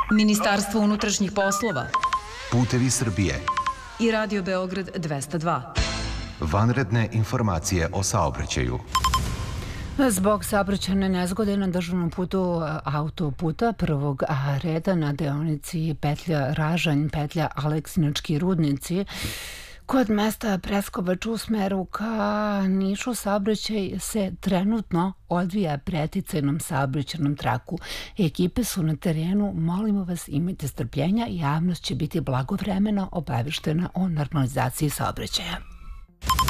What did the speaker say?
Ministarstvo unutrašnjih poslova, Putevi Srbije i Radio Beograd 202. Vanredne informacije o saobraćaju. Zbog saobraćajne nezgode na državnom putu autoputa prvog reda na deonici petlja Ražanj, petlja Aleksinački rudnici, kod mesta Preskovač u smeru ka Nišu saobraćaj se trenutno odvija preticajnom saobraćajnom traku. Ekipe su na terenu, molimo vas, imajte strpljenja, javnost će biti blagovremeno obaveštena o normalizaciji saobraćaja.